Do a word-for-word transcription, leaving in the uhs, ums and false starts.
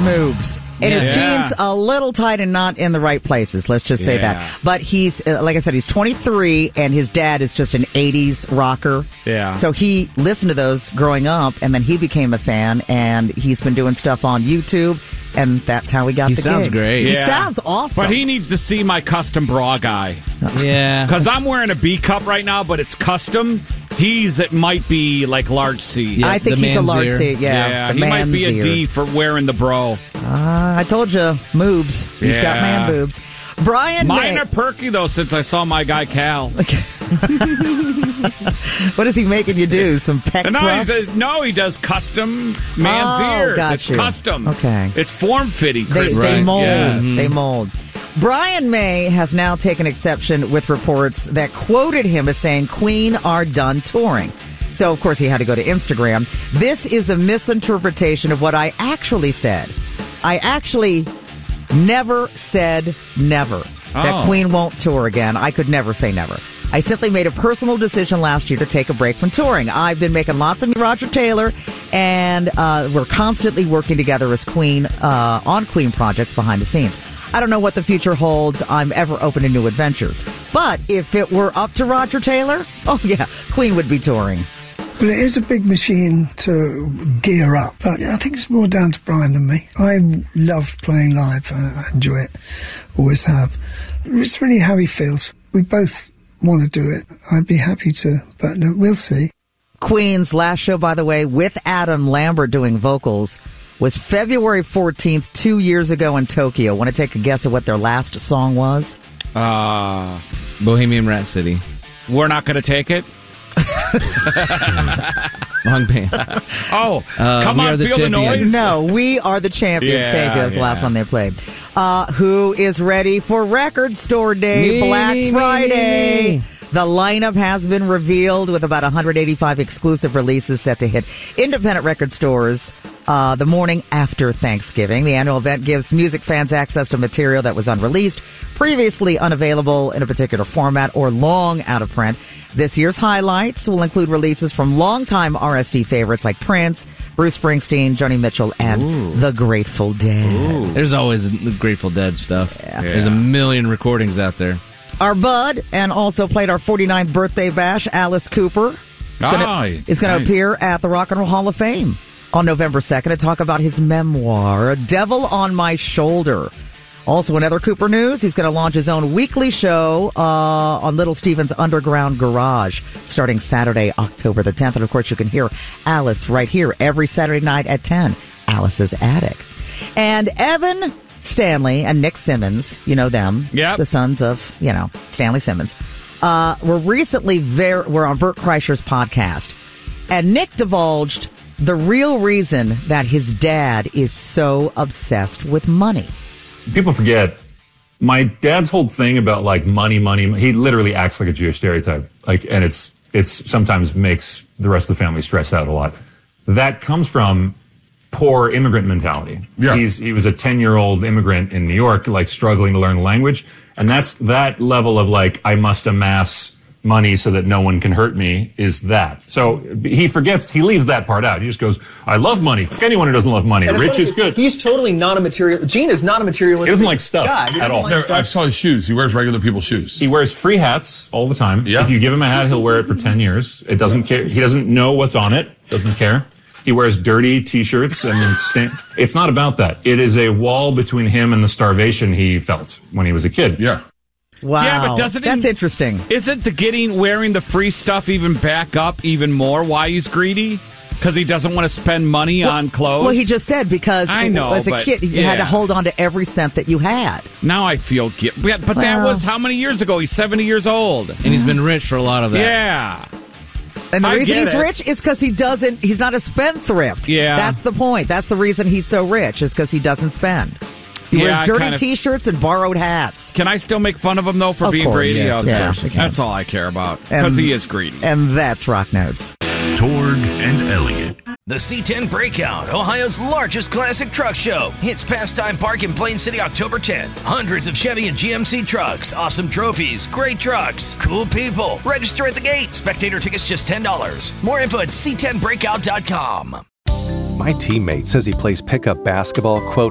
moves. And his Yeah. jeans a little tight and not in the right places. Let's just say Yeah. that. But he's, uh, like I said, he's twenty-three, and his dad is just an eighties rocker. Yeah. So he listened to those growing up, and then he became a fan, and he's been doing stuff on YouTube, and that's how he got He the sounds gig. great. He Yeah. sounds awesome. But he needs to see my custom bra guy. Yeah. Because I'm wearing a B cup right now, but it's custom. He's, it might be like large C. Yeah, I think the he's a man's large ear. C. Yeah, Yeah, the he might be a man's D ear. for wearing the bro. Uh, I told you, moobs. He's got Yeah. man boobs. Brian Mine May- are perky, though, since I saw my guy Cal. What is he making you do? Some pec No, he thrusts? says, no, he does custom man's Oh, ears. got It's you. custom. Okay. It's form-fitting, They, Chris. they Right. mold. Yes. They mold. Brian May has now taken exception with reports that quoted him as saying Queen are done touring. So, of course, he had to go to Instagram. This is a misinterpretation of what I actually said. I actually never said never. That Oh. Queen won't tour again. I could never say never. I simply made a personal decision last year to take a break from touring. I've been making lots of Roger Taylor, and uh, we're constantly working together as Queen uh, on Queen projects behind the scenes. I don't know what the future holds. I'm ever open to new adventures. But if it were up to Roger Taylor, oh yeah, Queen would be touring. Well, it is a big machine to gear up, but I think it's more down to Brian than me. I love playing live. I enjoy it. Always have. It's really how he feels. We both want to do it. I'd be happy to, but no, we'll see. Queen's last show, by the way, with Adam Lambert doing vocals, was February fourteenth, two years ago in Tokyo. Want to take a guess at what their last song was? Uh, Bohemian Rhapsody. we're not going to take it? Wrong band. Oh, Uh, come We on, Are the feel the Champions. noise? No, We Are the Champions. Yeah, Thank you. That was the last yeah. one they played. Uh, who is ready for Record Store Day, Me, Black me, me, Friday? me, me. The lineup has been revealed with about one hundred eighty-five exclusive releases set to hit independent record stores uh, the morning after Thanksgiving. The annual event gives music fans access to material that was unreleased, previously unavailable in a particular format, or long out of print. This year's highlights will include releases from longtime R S D favorites like Prince, Bruce Springsteen, Joni Mitchell, and Ooh. The Grateful Dead. There's always the Grateful Dead stuff. There's a Yeah. million recordings out there. Our bud, and also played our forty-ninth birthday bash, Alice Cooper, gonna, Aye, is going to nice. appear at the Rock and Roll Hall of Fame on November second to talk about his memoir, Devil on My Shoulder. Also, in other Cooper news, he's going to launch his own weekly show uh, on Little Steven's Underground Garage starting Saturday, October the tenth. And, of course, you can hear Alice right here every Saturday night at ten, Alice's Attic. And Evan Stanley and Nick Simmons, you know them, Yep. the sons of, you know, Stanley Simmons, uh, were recently very, were on Burt Kreischer's podcast. And Nick divulged the real reason that his dad is so obsessed with money. People forget my dad's whole thing about like money, money. He literally acts like a Jewish stereotype. Like, and it's, it's sometimes makes the rest of the family stress out a lot. That comes from poor immigrant mentality. Yeah. He's, he was a ten year old immigrant in New York, like struggling to learn the language. And that's that level of like, I must amass money so that no one can hurt me is that. So he forgets, he leaves that part out. He just goes, I love money. Fuck anyone who doesn't love money. And it's Rich funny is because good. He's totally not a material. Gene is not a materialistic. He doesn't like stuff guy. He at doesn't all. like Never, stuff. I saw his shoes. He wears regular people's shoes. He wears free hats all the time. Yeah. If you give him a hat, he'll wear it for ten years. It doesn't care. He doesn't know what's on it. Doesn't care. He wears dirty t-shirts and sta- it's not about that. It is a wall between him and the starvation he felt when he was a kid. Yeah. Wow. Yeah, but doesn't That's he- interesting. Isn't the getting, wearing the free stuff even back up even more why he's greedy? Because he doesn't want to spend money on clothes? Well, he just said because I know, as a but- kid, you had to yeah. hold on to every cent that you had. Now I feel guilt. But that Well- was how many years ago? He's seventy years old. And he's been rich for a lot of that. Yeah. And the I reason get he's it. rich is because he doesn't, he's not a spendthrift. Yeah. That's the point. That's the reason he's so rich, is because he doesn't spend. He Yeah, I wears dirty kind of- t-shirts and borrowed hats. Can I still make fun of him, though, for Of being course, greedy? yes, Of yeah, course. you can. That's all I care about. Because And- he is greedy. And that's Rock Notes. Torg and Elliott. The C ten Breakout, Ohio's largest classic truck show, hits Pastime Park in Plain City October tenth. Hundreds of Chevy and G M C trucks, awesome trophies, great trucks, cool people. Register at the gate. Spectator tickets just ten dollars. More info at c ten breakout dot com. My teammate says he plays pickup basketball, quote,